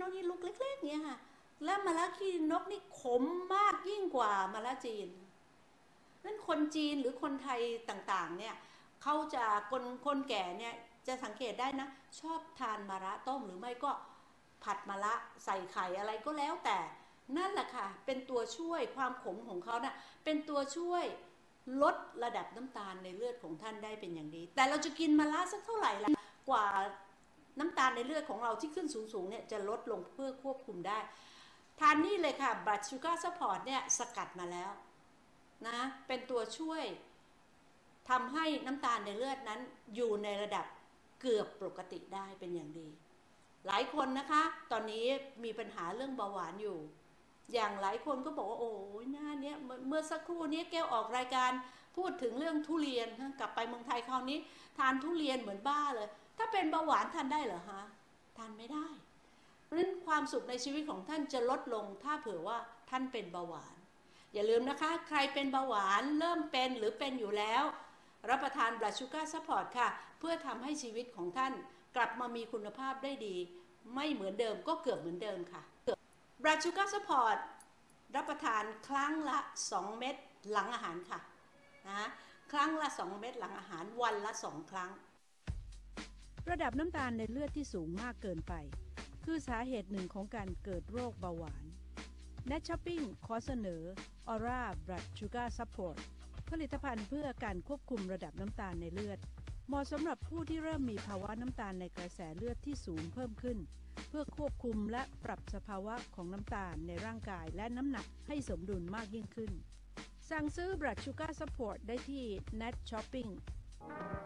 กนี่ลูกเล็กๆเนี่ยค่ะแล้วมะระขี้นกนี่ขมมากยิ่งกว่ามะระจีนนั้นคนจีนหรือคนไทยต่างๆเนี่ยเขาจะคนแก่เนี่ยจะสังเกตได้นะชอบทานมะระต้มหรือไม่ก็ผัดมะระใส่ไข่อะไรก็แล้วแต่นั่นแหละค่ะเป็นตัวช่วยความขมของเขานะ่ะเป็นตัวช่วยลดระดับน้ำตาลในเลือดของท่านได้เป็นอย่างดีแต่เราจะกินมะระสักเท่าไหร่ล่ะกว่าน้ำตาลในเลือดของเราที่ขึ้นสูงๆเนี่ยจะลดลงเพื่อควบคุมได้ทานนี่เลยค่ะบัตชูการ์ซัพพอร์ตเนี่ยสกัดมาแล้วนะเป็นตัวช่วยทำให้น้ำตาลในเลือดนั้นอยู่ในระดับเกือบปกติได้เป็นอย่างดีหลายคนนะคะตอนนี้มีปัญหาเรื่องเบาหวานอยู่อย่างหลายคนก็บอกว่าโอ้ยหน้าเนี้ยเมื่อสักครู่นี้แก้วออกรายการพูดถึงเรื่องทุเรียนกลับไปเมืองไทยคราวนี้ทานทุเรียนเหมือนบ้าเลยถ้าเป็นเบาหวานทานได้เหรอฮะทานไม่ได้เพราะฉะนั้นความสุขในชีวิตของท่านจะลดลงถ้าเผื่อว่าท่านเป็นเบาหวานอย่าลืมนะคะใครเป็นเบาหวานเริ่มเป็นหรือเป็นอยู่แล้วรับประทานบลัดชูการ์ซัพพอร์ตค่ะเพื่อทำให้ชีวิตของท่านกลับมามีคุณภาพได้ดีไม่เหมือนเดิมก็เกือบเหมือนเดิมค่ะบลัดชูการ์ซัพพอร์ตรับประทานครั้งละ2 เม็ดหลังอาหารค่ะนะครั้งละ2 เม็ดหลังอาหารวันละ2 ครั้งระดับน้ำตาลในเลือดที่สูงมากเกินไปคือสาเหตุหนึ่งของการเกิดโรคเบาหวานNet Shopping ขอเสนอ Aura Blood Sugar Support ผลิตภัณฑ์เพื่อการควบคุมระดับน้ำตาลในเลือดเหมาะสำหรับผู้ที่เริ่มมีภาวะน้ำตาลในกระแสเลือดที่สูงเพิ่มขึ้นเพื่อควบคุมและปรับสภาวะของน้ำตาลในร่างกายและน้ำหนักให้สมดุลมากยิ่งขึ้นสั่งซื้อ Blood Sugar Support ได้ที่ Net Shopping